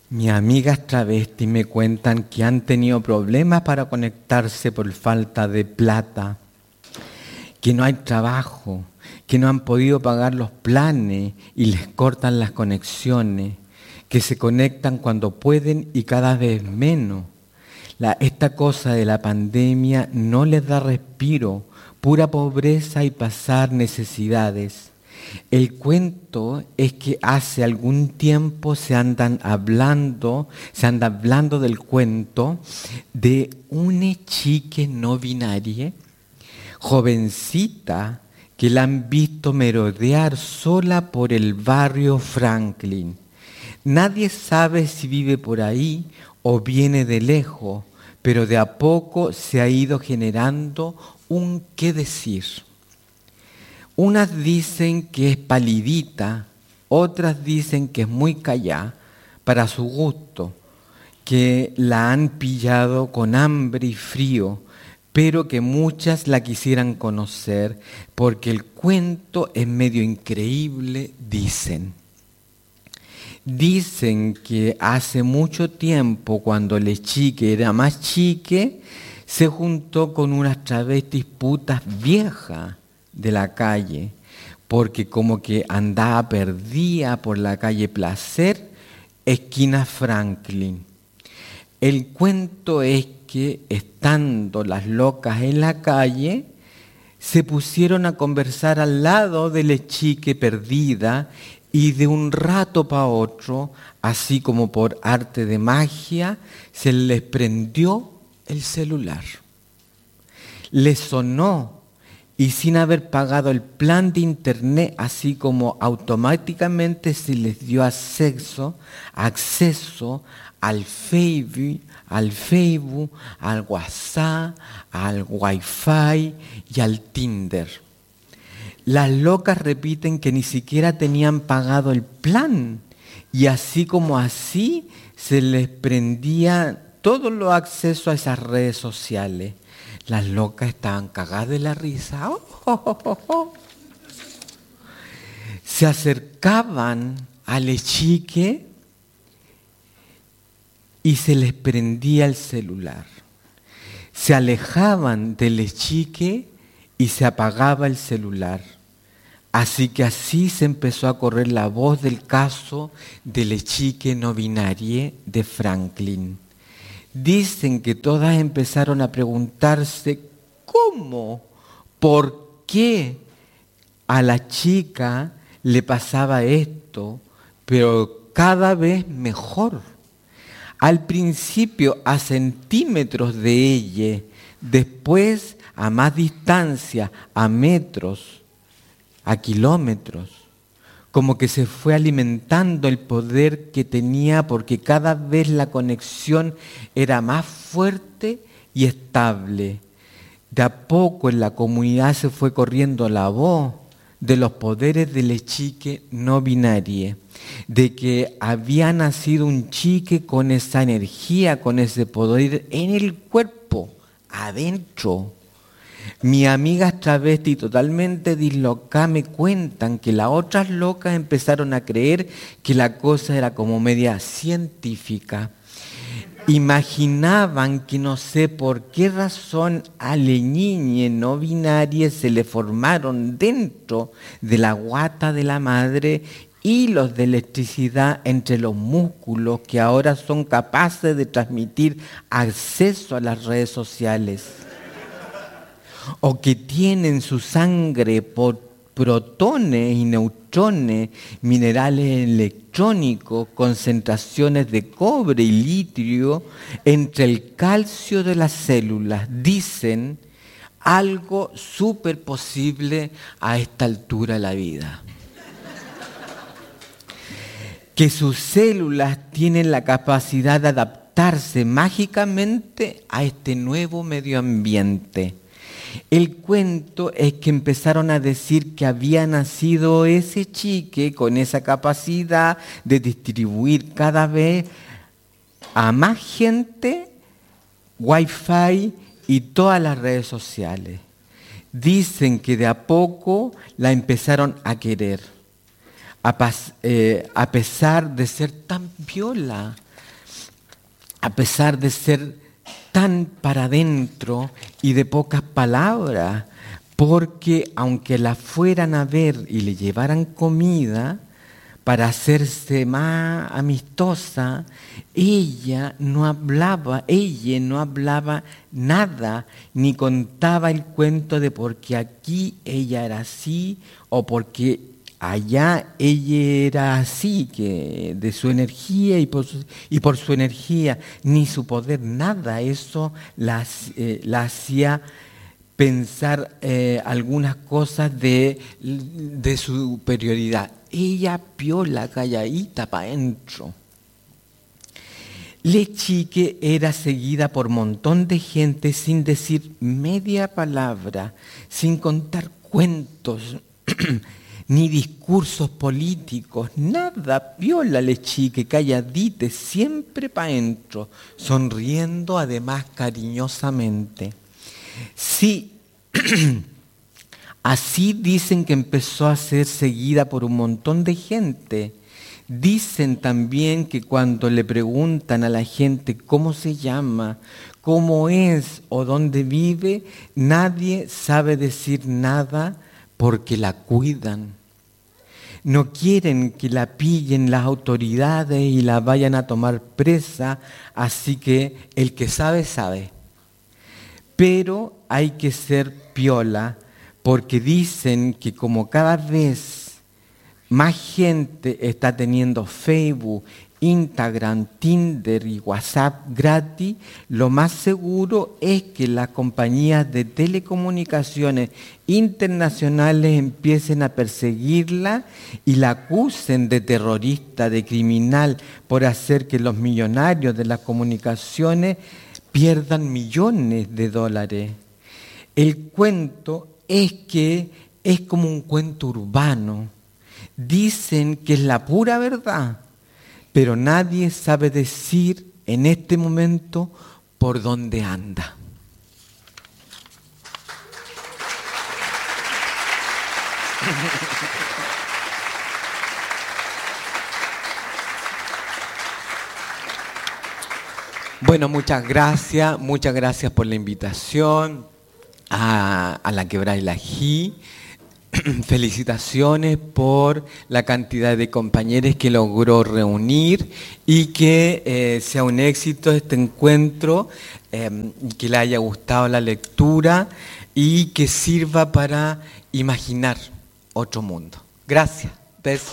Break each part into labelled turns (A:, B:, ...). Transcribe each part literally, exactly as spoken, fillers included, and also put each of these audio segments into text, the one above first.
A: Mis amigas travestis me cuentan que han tenido problemas para conectarse por falta de plata, que no hay trabajo, que no han podido pagar los planes y les cortan las conexiones, que se conectan cuando pueden y cada vez menos. La, esta cosa de la pandemia no les da respiro, pura pobreza y pasar necesidades. El cuento es que hace algún tiempo se andan hablando, se anda hablando del cuento de una chica no binaria, jovencita, que la han visto merodear sola por el barrio Franklin. Nadie sabe si vive por ahí o viene de lejos, pero de a poco se ha ido generando un qué decir. Unas dicen que es palidita, otras dicen que es muy callada para su gusto, que la han pillado con hambre y frío, pero que muchas la quisieran conocer porque el cuento es medio increíble, dicen. Dicen que hace mucho tiempo, cuando la chique era más chique, se juntó con unas travestis putas viejas de la calle, porque como que andaba perdida por la calle Placer, esquina Franklin. El cuento es que, estando las locas en la calle, se pusieron a conversar al lado de la chique perdida y de un rato para otro, así como por arte de magia, se les prendió el celular. Les sonó y sin haber pagado el plan de internet, así como automáticamente se les dio acceso, acceso al Facebook, al Facebook, al WhatsApp, al Wi-Fi y al Tinder. Las locas repiten que ni siquiera tenían pagado el plan y así como así se les prendía todos los accesos a esas redes sociales. Las locas estaban cagadas de la risa. Oh, oh, oh, oh, oh. Se acercaban al chique y se les prendía el celular. Se alejaban del chique y se apagaba el celular. Así que así se empezó a correr la voz del caso del chique no binario de Franklin. Dicen que todas empezaron a preguntarse cómo, por qué a la chica le pasaba esto, pero cada vez mejor. Al principio a centímetros de ella, después a más distancia, a metros, a kilómetros. Como que se fue alimentando el poder que tenía porque cada vez la conexión era más fuerte y estable. De a poco en la comunidad se fue corriendo la voz de los poderes del chique no binario, de que había nacido un chique con esa energía, con ese poder en el cuerpo, adentro. Mis amigas travestis totalmente dislocadas me cuentan que las otras locas empezaron a creer que la cosa era como media científica. Imaginaban que no sé por qué razón a la niña no binaria se le formaron dentro de la guata de la madre hilos de electricidad entre los músculos que ahora son capaces de transmitir acceso a las redes sociales. O que tienen su sangre por protones y neutrones, minerales electrónicos, concentraciones de cobre y litio entre el calcio de las células. Dicen algo súper posible a esta altura de la vida. Que sus células tienen la capacidad de adaptarse mágicamente a este nuevo medio ambiente. El cuento es que empezaron a decir que había nacido ese chique con esa capacidad de distribuir cada vez a más gente Wi-Fi y todas las redes sociales. Dicen que de a poco la empezaron a querer, a, pas- eh, a pesar de ser tan viola, a pesar de ser tan para adentro y de pocas palabras, porque aunque la fueran a ver y le llevaran comida para hacerse más amistosa, ella no hablaba, ella no hablaba nada, ni contaba el cuento de por qué aquí ella era así o porque allá ella era así, que de su energía y por su, y por su energía, ni su poder, nada. Eso la, eh, la hacía pensar eh, algunas cosas de, de su superioridad. Ella piola, calladita para adentro. Lechique era seguida por un montón de gente sin decir media palabra, sin contar cuentos, ni discursos políticos, nada. Piola Lechique, calladita, siempre para adentro, sonriendo además cariñosamente. Sí, así dicen que empezó a ser seguida por un montón de gente. Dicen también que cuando le preguntan a la gente cómo se llama, cómo es o dónde vive, nadie sabe decir nada porque la cuidan. No quieren que la pillen las autoridades y la vayan a tomar presa, así que el que sabe, sabe. Pero hay que ser piola, porque dicen que como cada vez más gente está teniendo Facebook, Instagram, Tinder y WhatsApp gratis, lo más seguro es que las compañías de telecomunicaciones internacionales empiecen a perseguirla y la acusen de terrorista, de criminal, por hacer que los millonarios de las comunicaciones pierdan millones de dólares. El cuento es que es como un cuento urbano. Dicen que es la pura verdad, pero nadie sabe decir en este momento por dónde anda. Bueno, muchas gracias, muchas gracias por la invitación a, a la Quebrada del Ají. Felicitaciones por la cantidad de compañeros que logró reunir y que eh, sea un éxito este encuentro, eh, que le haya gustado la lectura y que sirva para imaginar otro mundo. Gracias. Besos.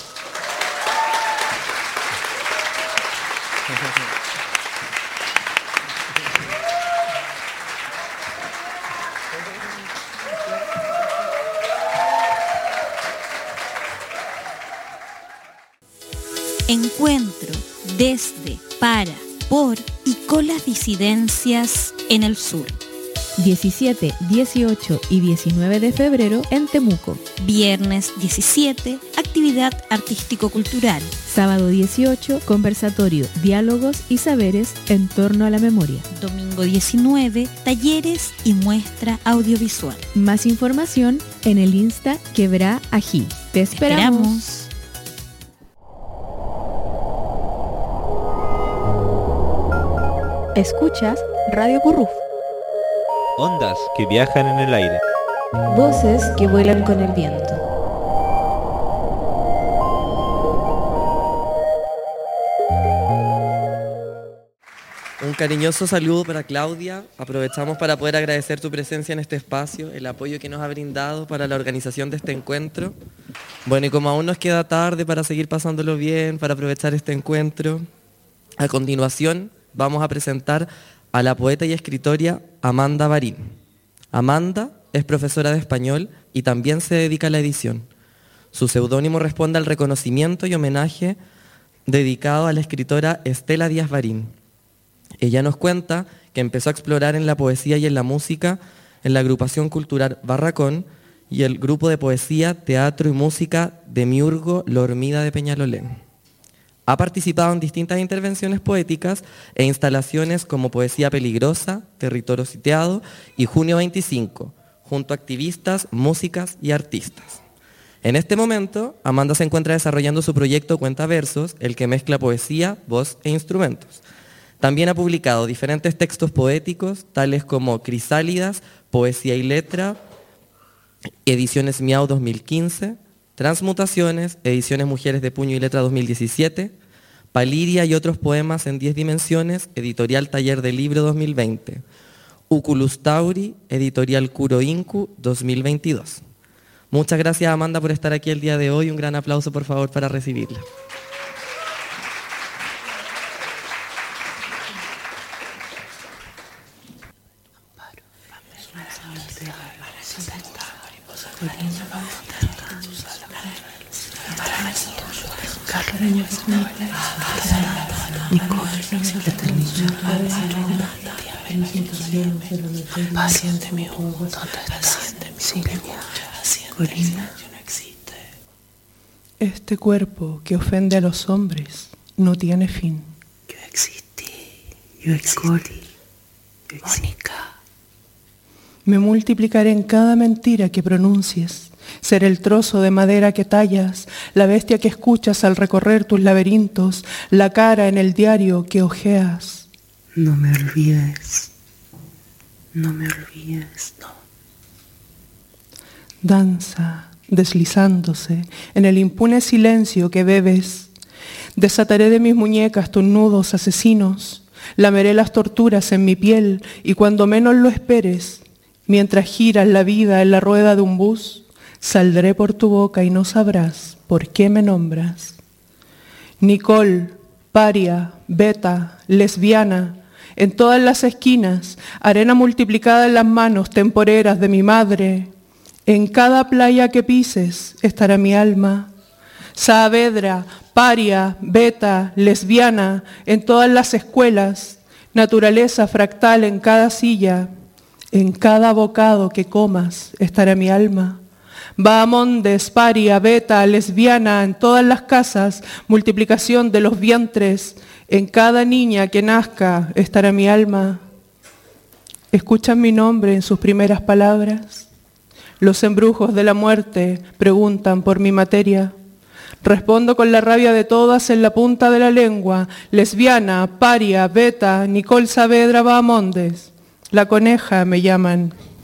B: Encuentro desde, para, por y con las disidencias en el sur.
C: diecisiete, dieciocho y diecinueve de febrero en Temuco.
B: Viernes diecisiete, actividad artístico-cultural.
C: Sábado dieciocho, conversatorio, diálogos y saberes en torno a la memoria.
B: Domingo diecinueve, talleres y muestra audiovisual.
C: Más información en el Insta Quebrá Ají. Te esperamos.
B: esperamos.
C: Escuchas Radio Curruf.
D: Ondas que viajan en el aire.
C: Voces que vuelan con el viento.
E: Un cariñoso saludo para Claudia. Aprovechamos para poder agradecer tu presencia en este espacio, el apoyo que nos ha brindado para la organización de este encuentro. Bueno, y como aún nos queda tarde para seguir pasándolo bien, para aprovechar este encuentro, a continuación vamos a presentar a la poeta y escritora Amanda Barín. Amanda es profesora de español y también se dedica a la edición. Su seudónimo responde al reconocimiento y homenaje dedicado a la escritora Estela Díaz Barín. Ella nos cuenta que empezó a explorar en la poesía y en la música en la agrupación cultural Barracón y el grupo de poesía, teatro y música de Miurgo La Hormida de Peñalolén. Ha participado en distintas intervenciones poéticas e instalaciones como Poesía Peligrosa, Territorio Sitiado y Junio veinticinco, junto a activistas, músicas y artistas. En este momento, Amanda se encuentra desarrollando su proyecto Cuenta Versos, el que mezcla poesía, voz e instrumentos. También ha publicado diferentes textos poéticos, tales como Crisálidas, Poesía y Letra, Ediciones Miau dos mil quince, Transmutaciones, Ediciones Mujeres de Puño y Letra dos mil diecisiete, Paliria y otros poemas en diez dimensiones, Editorial Taller del Libro dos mil veinte, Uculus Tauri, Editorial Curo Incu dos mil veintidós. Muchas gracias, Amanda, por estar aquí el día de hoy. Un gran aplauso, por favor, para recibirla.
F: Paciente mío, ¿dónde estás? Silvia, Corina.
G: Este cuerpo que ofende a los hombres no tiene fin.
F: Yo existí, yo existí, Mónica.
G: Me multiplicaré en cada mentira que pronuncies. Seré el trozo de madera que tallas, la bestia que escuchas al recorrer tus laberintos, la cara en el diario que hojeas.
F: No me olvides, no me olvides, no.
G: Danza, deslizándose en el impune silencio que bebes. Desataré de mis muñecas tus nudos asesinos, lameré las torturas en mi piel y cuando menos lo esperes, mientras giras la vida en la rueda de un bus, saldré por tu boca y no sabrás por qué me nombras. Nicole, paria, beta, lesbiana, en todas las esquinas, arena multiplicada en las manos temporeras de mi madre. En cada playa que pises estará mi alma. Saavedra, paria, beta, lesbiana, en todas las escuelas, naturaleza fractal en cada silla. En cada bocado que comas estará mi alma. Bahamondes, paria, beta, lesbiana, en todas las casas, multiplicación de los vientres, en cada niña que nazca estará mi alma. ¿Escuchan mi nombre en sus primeras palabras? Los embrujos de la muerte preguntan por mi materia. Respondo con la rabia de todas en la punta de la lengua. Lesbiana, paria, beta, Nicole Saavedra, Bahamondes. La coneja me llaman.